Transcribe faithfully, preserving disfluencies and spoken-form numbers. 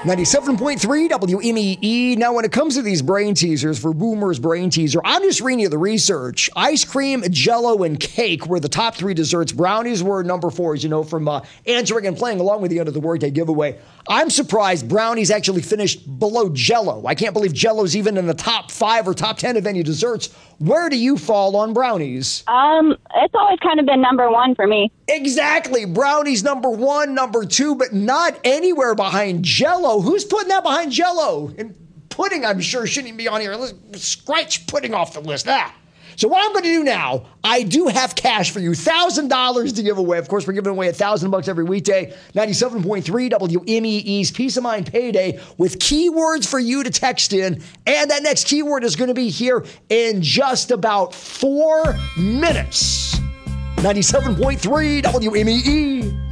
ninety-seven point three W M E E. Now, when it comes to these brain teasers for Boomer's Brain Teaser, I'm just reading you the research. Ice cream, Jell-O, and cake were the top three desserts. Brownies were number four, as you know, from uh, answering and playing along with the end of the workday giveaway. I'm surprised brownies actually finished below Jell-O. I can't believe Jell-O's even in the top five or top ten of any desserts. Where do you fall on brownies? Um, it's always kind of been number one for me. Exactly. Brownies number one, number two, but not anywhere behind Jell-O. Who's putting that behind Jell-O? And pudding, I'm sure, shouldn't even be on here. Let's scratch pudding off the list. Ah. So what I'm going to do now, I do have cash for you, one thousand dollars to give away. Of course, we're giving away one thousand bucks every weekday. ninety-seven point three W M E E's Peace of Mind Payday with keywords for you to text in. And that next keyword is going to be here in just about four minutes. ninety-seven point three W M E E.